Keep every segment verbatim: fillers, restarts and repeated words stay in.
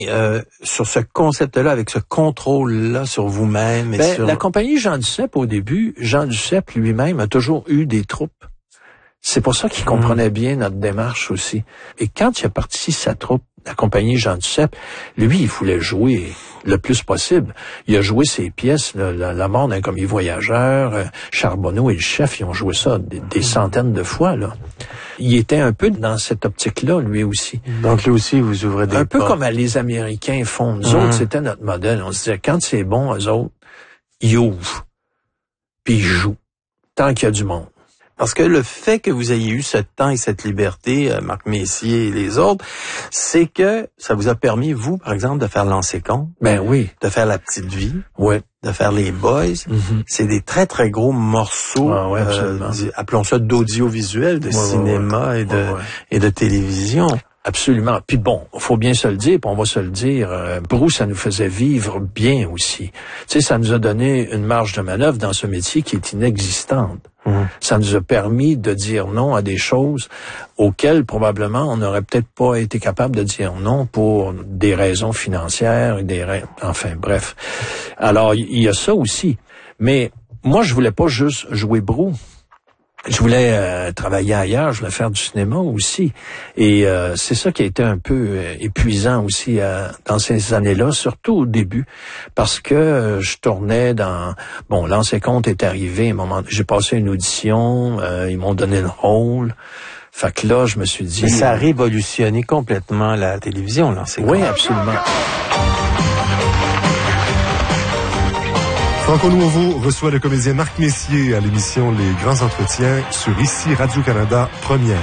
Euh, sur ce concept-là, avec ce contrôle-là sur vous-même. Et ben, sur... La compagnie Jean Duceppe, au début, Jean Duceppe lui-même a toujours eu des troupes. C'est pour ça qu'il comprenait bien notre démarche aussi. Et quand il a parti sa troupe, la compagnie Jean Duceppe, lui, il voulait jouer le plus possible. Il a joué ses pièces, là, la, la mort d'un commis voyageur, euh, Charbonneau et le chef, ils ont joué ça des, des centaines de fois, là. Il était un peu dans cette optique-là, lui aussi. Donc, lui aussi, vous ouvrez des Un peu portes. comme les Américains font. Nous mmh. autres, c'était notre modèle. On se disait, quand c'est bon, eux autres, ils ouvrent. Puis ils jouent. Tant qu'il y a du monde. Parce que le fait que vous ayez eu ce temps et cette liberté, euh, Marc Messier et les autres, c'est que ça vous a permis, vous, par exemple, de faire Lancer compte. Ben oui. De faire La Petite Vie. Ouais. De faire Les Boys. Mm-hmm. C'est des très, très gros morceaux, ah, ouais, euh, appelons ça d'audiovisuel, de ouais, cinéma ouais, ouais. et de ouais, ouais. et de télévision. Absolument. Puis bon, faut bien se le dire, puis on va se le dire, euh, Brou, ça nous faisait vivre bien aussi. Tu sais, ça nous a donné une marge de manœuvre dans ce métier qui est inexistante. Mmh. Ça nous a permis de dire non à des choses auxquelles probablement on n'aurait peut-être pas été capable de dire non pour des raisons financières, des ra... enfin bref. Alors il y a ça aussi. Mais moi je voulais pas juste jouer Brou. Je voulais euh, travailler ailleurs, je voulais faire du cinéma aussi. Et euh, c'est ça qui a été un peu euh, épuisant aussi euh, dans ces années-là, surtout au début, parce que euh, je tournais dans... Bon, Lancer compte est arrivé, un moment, j'ai passé une audition, euh, ils m'ont donné le rôle. Fait que là, je me suis dit... Mais ça a révolutionné complètement la télévision, Lancer compte. Oui, absolument. Franco Nuovo reçoit le comédien Marc Messier à l'émission Les Grands Entretiens sur Ici Radio-Canada Première.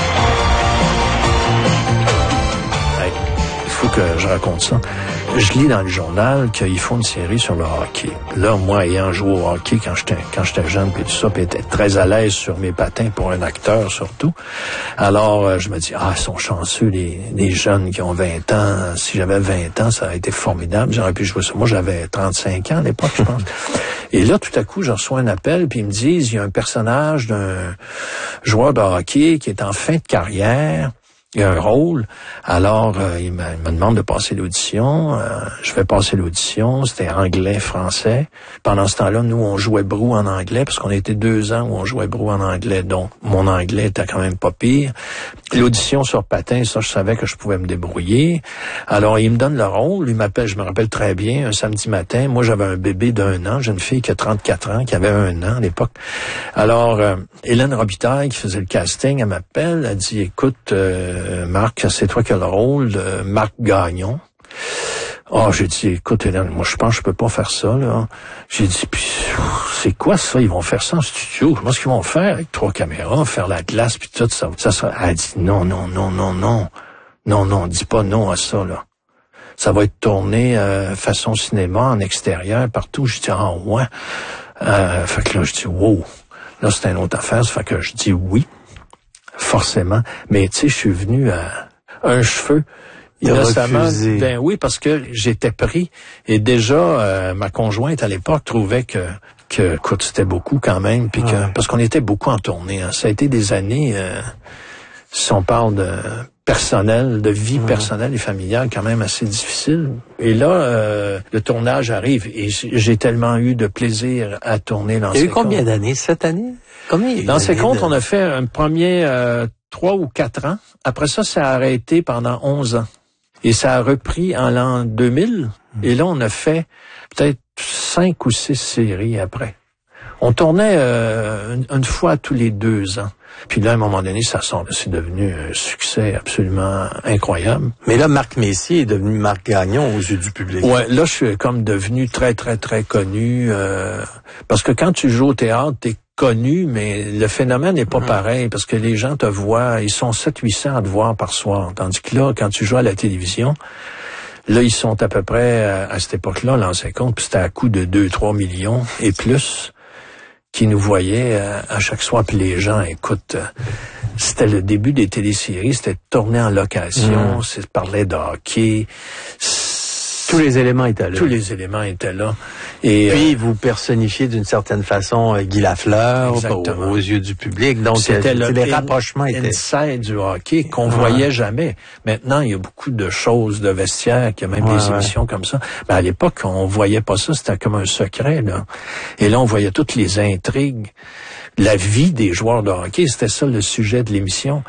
Hey, il faut que je raconte ça. Je lis dans le journal qu'ils font une série sur le hockey. Là, moi, ayant joué au hockey quand j'étais quand j'étais jeune, puis tout ça, puis était très à l'aise sur mes patins pour un acteur surtout. Alors, euh, je me dis, ah, ils sont chanceux, les, les jeunes qui ont vingt ans. Si j'avais vingt ans, ça aurait été formidable. J'aurais pu jouer ça. Moi, j'avais trente-cinq ans à l'époque, je pense. Et là, tout à coup, je reçois un appel, puis ils me disent, il y a un personnage d'un joueur de hockey qui est en fin de carrière. Il y a un rôle. Alors, euh, il, me, il me demande de passer l'audition. Euh, je vais passer l'audition. C'était anglais, français. Pendant ce temps-là, nous, on jouait Brou en anglais, parce qu'on était deux ans où on jouait Brou en anglais. Donc, mon anglais était quand même pas pire. L'audition sur patin, ça, je savais que je pouvais me débrouiller. Alors, il me donne le rôle. Il m'appelle, je me rappelle très bien, un samedi matin. Moi, j'avais un bébé d'un an. J'ai une fille qui a trente-quatre ans, qui avait un an à l'époque. Alors, euh, Hélène Robitaille, qui faisait le casting, elle m'appelle. Elle dit, écoute... Euh, Euh, Marc, c'est toi qui as le rôle de Marc Gagnon. Oh, j'ai dit, écoute, Hélène, moi, je pense que je peux pas faire ça, là. J'ai dit, puis c'est quoi ça? Ils vont faire ça en studio. Comment est-ce qu'ils vont faire avec trois caméras, faire la glace, puis tout ça? Ça, ça. Elle dit, non, non, non, non, non. Non, non, dis pas non à ça, là. Ça va être tourné euh, façon cinéma, en extérieur, partout. Je dis, ah, ouais. Euh, fait que là, je dis, wow. Là, c'est une autre affaire. Ça fait que je dis oui. Forcément. Mais tu sais, je suis venu à un cheveu. Innocemment. Ben oui, parce que j'étais pris. Et déjà, euh, ma conjointe à l'époque trouvait que, que, écoute, c'était beaucoup quand même. Puis que, ouais. Parce qu'on était beaucoup en tournée. Hein. Ça a été des années, euh, si on parle de personnel, de vie ouais. personnelle et familiale, quand même assez difficile. Et là, euh, le tournage arrive. Et j'ai tellement eu de plaisir à tourner dans ces Il y a eu combien d'années? Sept années? Combien Dans ces comptes, de... on a fait un premier euh, trois ou quatre ans. Après ça, ça a arrêté pendant onze ans. Et ça a repris en l'an deux mille. Mmh. Et là, on a fait peut-être cinq ou six séries après. On tournait euh, une, une fois tous les deux ans. Puis là, à un moment donné, ça sort. C'est devenu un succès absolument incroyable. Mais là, Marc Messier est devenu Marc Gagnon aux yeux du public. Ouais, là, je suis comme devenu très, très, très connu. Euh, parce que quand tu joues au théâtre, t'es connu, mais le phénomène n'est pas mmh. pareil, parce que les gens te voient, ils sont sept huit cents à te voir par soir. Tandis que là, quand tu joues à la télévision, là, ils sont à peu près, à cette époque-là, Lancer compte, puis c'était à coût de deux trois millions et plus qui nous voyaient à chaque soir. Puis les gens, écoute, c'était le début des téléséries, c'était tourné en location, mmh. c'est parlait de hockey. Tous les éléments étaient là. Tous les éléments étaient là. Et puis, euh, vous personnifiez d'une certaine façon euh, Guy Lafleur aux, aux yeux du public. Donc, c'était le les rapprochements étaient... inside du hockey qu'on ouais. voyait jamais. Maintenant, il y a beaucoup de choses de vestiaire, qu'il y a même ouais, des émissions ouais. comme ça. Mais à l'époque, on voyait pas ça. C'était comme un secret, là. Et là, on voyait toutes les intrigues. La vie des joueurs de hockey, c'était ça le sujet de l'émission.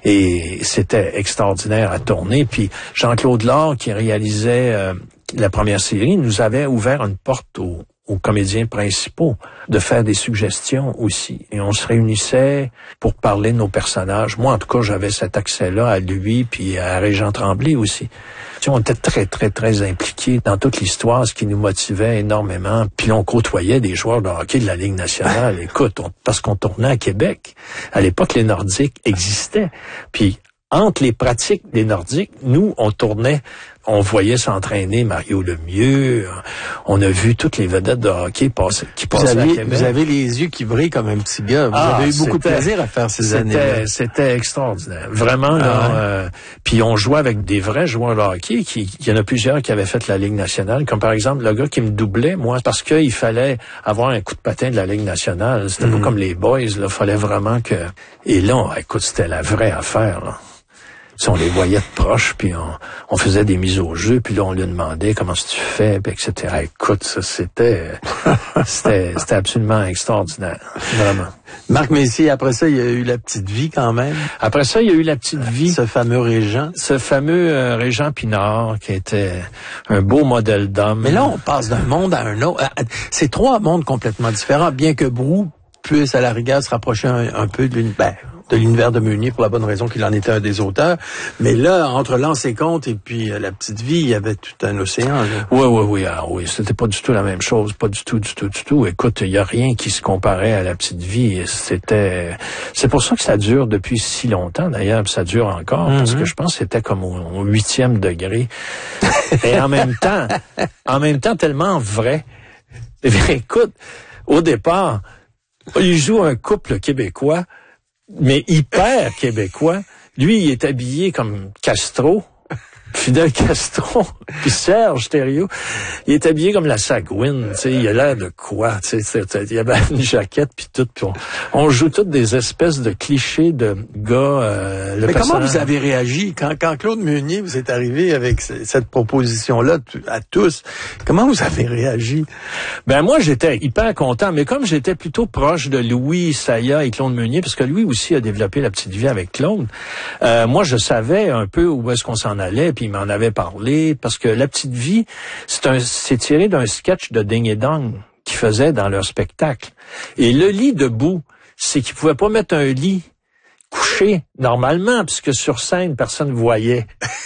Et c'était extraordinaire à tourner. Puis Jean-Claude Lard, qui réalisait euh, la première série, nous avait ouvert une porte aux, aux comédiens principaux de faire des suggestions aussi. Et on se réunissait pour parler de nos personnages. Moi, en tout cas, j'avais cet accès-là à lui, puis à Régent Tremblay aussi. On était très, très, très impliqués dans toute l'histoire, ce qui nous motivait énormément. Puis on côtoyait des joueurs de hockey de la Ligue nationale. Écoute, on, parce qu'on tournait à Québec. À l'époque, les Nordiques existaient. Puis entre les pratiques des Nordiques, nous, on tournait, on voyait s'entraîner Mario Lemieux. On a vu toutes les vedettes de hockey passer, qui passaient avez, à Québec. Vous avez les yeux qui brillent comme un petit gars. Vous ah, avez eu beaucoup de plaisir à faire ces années-là. C'était extraordinaire. Vraiment, là. Ah, ouais. euh, puis on jouait avec des vrais joueurs de hockey. Qui, il y en a plusieurs qui avaient fait la Ligue nationale. Comme par exemple, le gars qui me doublait, moi, parce qu'il fallait avoir un coup de patin de la Ligue nationale. C'était mm-hmm. pas comme les boys, là. Fallait vraiment que... Et là, écoute, c'était la vraie affaire, là. On les voyait de proche, puis on, on faisait des mises au jeu, puis là, on lui demandait comment tu fais, puis et cetera. Écoute, ça, c'était, c'était, c'était absolument extraordinaire. Vraiment. Marc Messier, après ça, il y a eu La Petite Vie quand même. Après ça, il y a eu La Petite Vie. Ce fameux Régent. Ce fameux euh, Régent Pinard, qui était un beau modèle d'homme. Mais là, on passe d'un monde à un autre. C'est trois mondes complètement différents, bien que Brou puisse, à la rigueur, se rapprocher un, un peu de l'univers. de l'univers de Meunier pour la bonne raison qu'il en était un des auteurs. Mais là, entre L'Anse et Conte et puis euh, La Petite Vie, il y avait tout un océan. Là. Oui, oui, oui. Ah, oui, c'était pas du tout la même chose. Pas du tout, du tout, du tout. Écoute, il y a rien qui se comparait à La Petite Vie. C'était, c'est pour ça que ça dure depuis si longtemps, d'ailleurs. Ça dure encore, mm-hmm. parce que je pense que c'était comme au, au huitième degré. Et en même temps, en même temps, tellement vrai. Eh bien, écoute, au départ, il joue un couple québécois, mais hyper québécois. Lui, il est habillé comme Castro, Fidel Castro, puis Serge Thériault, il est habillé comme la Sagouine, tu sais, il a l'air de quoi, tu sais, il avait une jaquette puis tout, puis on, on joue toutes des espèces de clichés de gars. Euh, le Mais personnage... comment vous avez réagi quand, quand Claude Meunier vous est arrivé avec cette proposition-là à tous? Comment vous avez réagi? Ben moi, j'étais hyper content, mais comme j'étais plutôt proche de Louis Saya et Claude Meunier, parce que lui aussi a développé La Petite Vie avec Claude, euh, moi je savais un peu où est-ce qu'on s'en allait. Puis il m'en avait parlé, parce que La Petite Vie, c'est un, c'est tiré d'un sketch de Ding et Dong qu'ils faisaient dans leur spectacle. Et le lit debout, c'est qu'ils pouvaient pas mettre un lit couché normalement, puisque sur scène, personne ne voyait.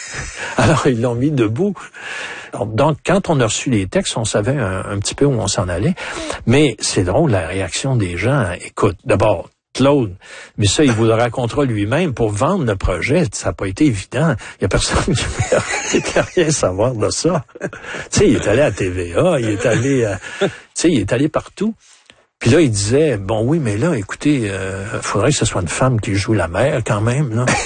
Alors, ils l'ont mis debout. Donc, quand on a reçu les textes, on savait un, un petit peu où on s'en allait. Mais c'est drôle, la réaction des gens. Écoute, d'abord, Claude, mais ça, il vous le racontera lui-même. Pour vendre le projet, ça n'a pas été évident. Il y a personne qui ne peut rien savoir de ça. Tu sais, il est allé à T V A, il est allé, à, tu sais, il est allé partout. Puis là, il disait, bon oui, mais là, écoutez, euh, faudrait que ce soit une femme qui joue la mère quand même, là.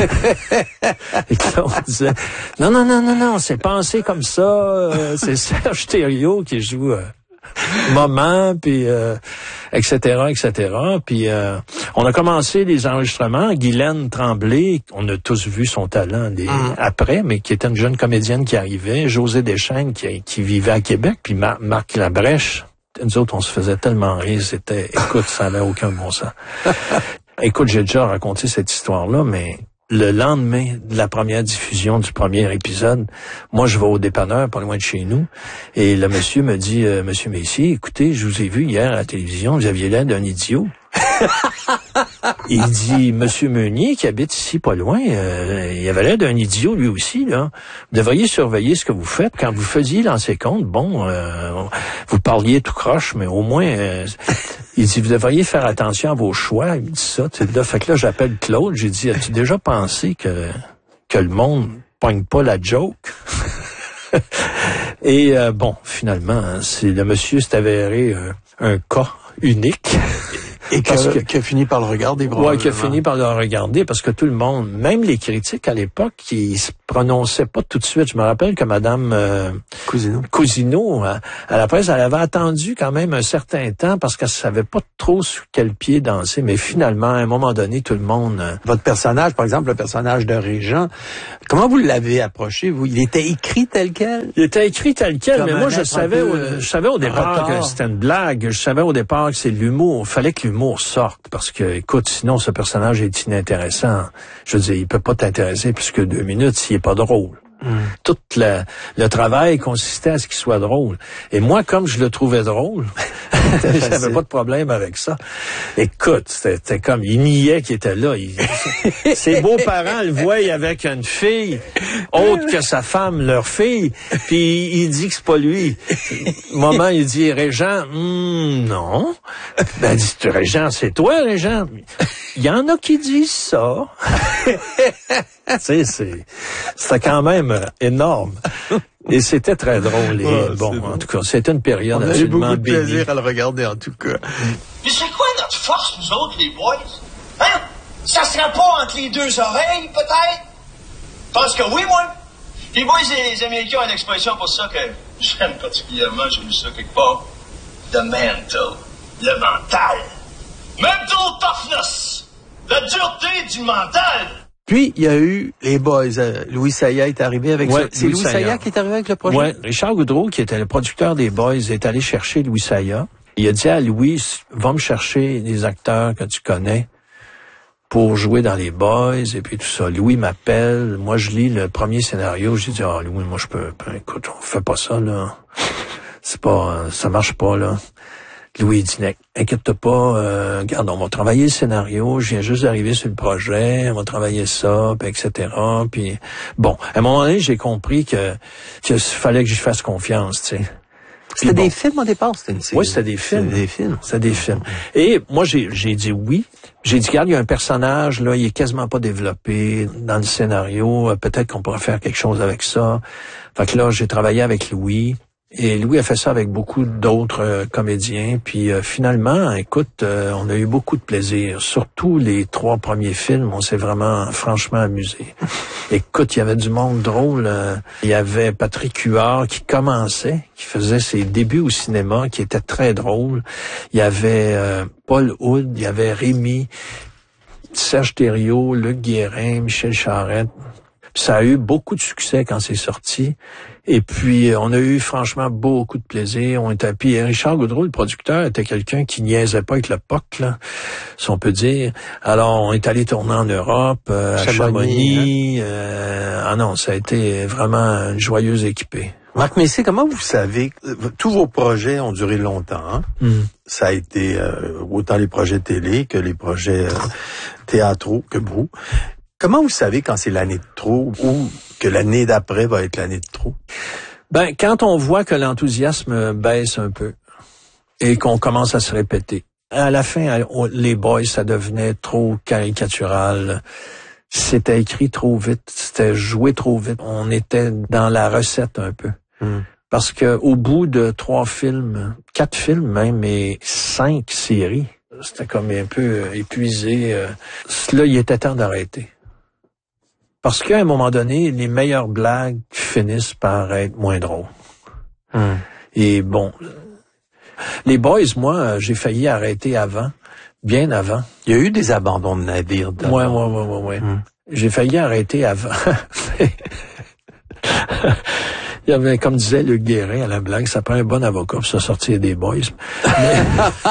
Et Claude disait, non, non, non, non, non, c'est pensé comme ça. Euh, c'est Serge Thériault qui joue... Euh, moment, puis euh, et cetera, et cetera. Puis euh, on a commencé les enregistrements. Guylaine Tremblay, on a tous vu son talent des, mmh. après, mais qui était une jeune comédienne qui arrivait. José Deschênes qui, qui vivait à Québec, puis Mar- Marc Labrèche. Nous autres, on se faisait tellement rire, c'était, écoute, ça n'avait aucun bon sens. Écoute, j'ai déjà raconté cette histoire-là, mais le lendemain de la première diffusion du premier épisode, moi, je vais au dépanneur, pas loin de chez nous, et le monsieur me dit, euh, Monsieur Messier, écoutez, je vous ai vu hier à la télévision, vous aviez l'air d'un idiot. Il dit, Monsieur Meunier, qui habite ici pas loin, euh, il avait l'air d'un idiot lui aussi, là. Vous devriez surveiller ce que vous faites. Quand vous faisiez L'Anse et Conte, bon, euh, vous parliez tout croche, mais au moins... Euh, il dit, vous devriez faire attention à vos choix. Il me dit ça. Là, fait que là, j'appelle Claude. J'ai dit, as-tu déjà pensé que que le monde pogne pas la joke? Et euh, bon, finalement, c'est le monsieur s'est avéré un, un cas unique. Et qui a, qui a fini par le regarder, ouais, qui a fini par le regarder, parce que tout le monde, même les critiques à l'époque, ils se prononçaient pas tout de suite. Je me rappelle que Madame euh, Cousineau, Cousineau à, à la presse, elle avait attendu quand même un certain temps parce qu'elle savait pas trop sur quel pied danser. Mais finalement, à un moment donné, tout le monde... Euh... Votre personnage, par exemple, le personnage de Régent, comment vous l'avez approché, vous? Il était écrit tel quel? Il était écrit tel quel, comme mais moi, je savais, peu, au, je savais au départ retard. que c'était une blague. Je savais au départ que c'est de l'humour. Il fallait que l'humour sorte. Parce que, écoute, sinon, ce personnage est inintéressant. Je veux dire, il peut pas t'intéresser plus que deux minutes s'il est pas drôle. Mm. Tout le, le travail consistait à ce qu'il soit drôle. Et moi, comme je le trouvais drôle, j'avais pas de problème avec ça. Écoute, c'était comme, il niait qu'il était là. Il, ses beaux-parents le voyaient avec une fille autre que sa femme, leur fille, puis il dit que c'est pas lui. Moment, il dit, Régent, mm, non. Ben, dit, Régent, c'est toi, Régent. Il y en a qui disent ça. Tu sais, c'est, c'était quand même énorme. Et c'était très drôle. Et ouais, bon, en tout cas, c'était une période absolument bénie. On a eu beaucoup de plaisir à le regarder, en tout cas. Mais c'est quoi notre force, nous autres, les boys? Hein? Ça serait pas entre les deux oreilles, peut-être? Je pense que oui, moi. Les boys et les Américains ont une expression pour ça que j'aime particulièrement, j'ai vu ça quelque part. The mental. Le mental. Mental toughness. La dureté du mental. Puis, il y a eu les Boys. Euh, Louis Sayah est arrivé avec ouais, ça. C'est Louis, Louis Sayah qui est arrivé avec le projet? Oui. Richard Goudreau, qui était le producteur des Boys, est allé chercher Louis Sayah. Il a dit à Louis, va me chercher des acteurs que tu connais pour jouer dans les Boys, et puis tout ça. Louis m'appelle, moi je lis le premier scénario, j'ai dit, ah oh, Louis, moi je peux, ben, écoute, on fait pas ça, là. C'est pas, ça marche pas, là. Louis dit, inquiète-toi pas, euh, regarde, on va travailler le scénario, je viens juste d'arriver sur le projet, on va travailler ça, puis et cetera. Puis bon, à un moment donné, j'ai compris que qu'il fallait que j'y fasse confiance, tu sais. C'était bon, des films au départ, c'était une série. Oui, c'était des films. C'était des films. C'était des films. Et moi, j'ai, j'ai dit oui. J'ai dit, regarde, il y a un personnage, là, il est quasiment pas développé dans le scénario. Peut-être qu'on pourrait faire quelque chose avec ça. Fait que là, j'ai travaillé avec Louis. Et Louis a fait ça avec beaucoup d'autres euh, comédiens. Puis euh, finalement, écoute, euh, on a eu beaucoup de plaisir. Surtout les trois premiers films, on s'est vraiment franchement amusé. Écoute, il y avait du monde drôle. Euh, il y avait Patrick Huard qui commençait, qui faisait ses débuts au cinéma, qui était très drôle. Il y avait euh, Paul Hood, il y avait Rémi, Serge Thériault, Luc Guérin, Michel Charette. Ça a eu beaucoup de succès quand c'est sorti. Et puis, on a eu franchement beaucoup de plaisir. On était, puis Richard Goudreau, le producteur, était quelqu'un qui niaisait pas avec le P O C, là, si on peut dire. Alors, on est allé tourner en Europe, euh, à Chamonix. Hein? Euh, ah non, ça a été vraiment une joyeuse équipée. Marc Messier, comment vous savez, tous vos projets ont duré longtemps, hein? Mm. Ça a été euh, autant les projets télé que les projets euh, théâtraux que Brou. Comment vous savez quand c'est l'année de trop ou que l'année d'après va être l'année de trop? Ben, quand on voit que l'enthousiasme baisse un peu et qu'on commence à se répéter. À la fin, les Boys, ça devenait trop caricatural. C'était écrit trop vite, c'était joué trop vite. On était dans la recette un peu. Hum. Parce que au bout de trois films, quatre films même, et cinq séries, c'était comme un peu épuisé. Là, il était temps d'arrêter. Parce qu'à un moment donné, les meilleures blagues finissent par être moins drôles. Hum. Et bon, les Boys, moi, j'ai failli arrêter avant, bien avant. Il y a eu des abandons de navires. Ouais, ouais, ouais, ouais, ouais. Hum. J'ai failli arrêter avant. Il y avait, comme disait Luc Guérin à la blague, ça prend un bon avocat pour se sortir des Boys. Mais...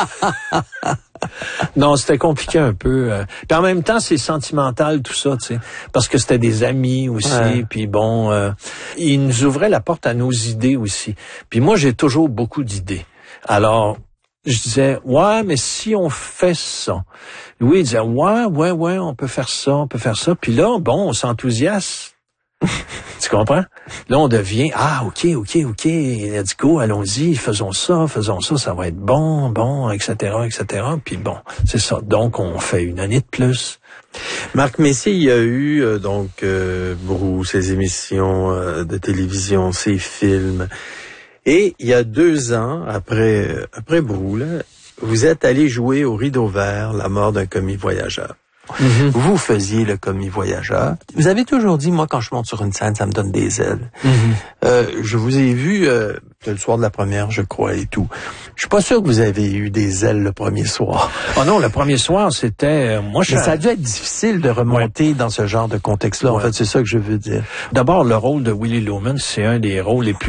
non, c'était compliqué un peu. Euh. Puis en même temps, c'est sentimental tout ça, tu sais, parce que c'était des amis aussi. Ouais. Puis bon, euh, ils nous ouvraient la porte à nos idées aussi. Puis moi, j'ai toujours beaucoup d'idées. Alors, je disais, ouais, mais si on fait ça. Louis il disait, ouais, ouais, ouais, on peut faire ça, on peut faire ça. Puis là, bon, on s'enthousiasme. Tu comprends? Là, on devient, ah, OK, OK, OK, let's go, allons-y, faisons ça, faisons ça, ça va être bon, bon, et cetera, et cetera. Puis bon, c'est ça. Donc, on fait une année de plus. Marc Messier, il y a eu, euh, donc, euh, Brou, ses émissions euh, de télévision, ses films. Et il y a deux ans, après, après Brou, là, vous êtes allé jouer au Rideau Vert, La mort d'un commis voyageur. Mm-hmm. Vous faisiez le commis voyageur. Vous avez toujours dit, moi, quand je monte sur une scène, ça me donne des ailes. Mm-hmm. Euh, je vous ai vu euh, le soir de la première, je crois, et tout. Je suis pas sûr que vous avez eu des ailes le premier soir. Oh non, le premier soir, c'était... Euh, moi, je... Mais ça a dû être difficile de remonter ouais. dans ce genre de contexte-là. Ouais. En fait, c'est ça que je veux dire. D'abord, le rôle de Willie Loman, c'est un des rôles les plus